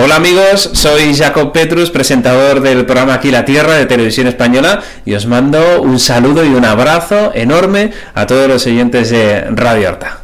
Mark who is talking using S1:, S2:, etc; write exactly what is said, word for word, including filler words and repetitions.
S1: Hola amigos, soy Jacob Petrus, presentador del programa Aquí la Tierra de Televisión Española, y os mando un saludo y un abrazo enorme a todos los oyentes de Radio Horta.